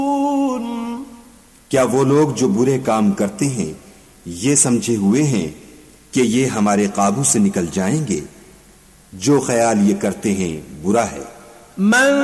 क्या वो लोग जो बुरे काम करते हैं ये समझे हुए हैं कि ये हमारे काबू से निकल जाएंगे? जो ख्याल ये करते हैं बुरा है।